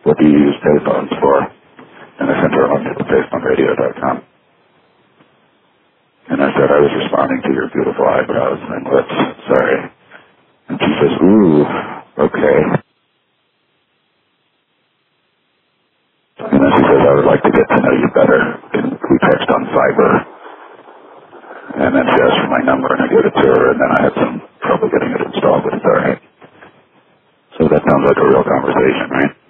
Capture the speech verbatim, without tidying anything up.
what do you use payphones for? And I sent her a link to payphone radio dot com. And I said, I was responding to your beautiful eyebrows and lips. Sorry. And she says, ooh, okay. And then she says, I would like to get to know you better. And we text on Fiverr. And then she asked for my number, and I gave it to her, and then I had some trouble getting it installed, but it's all right. So that sounds like a real conversation, right?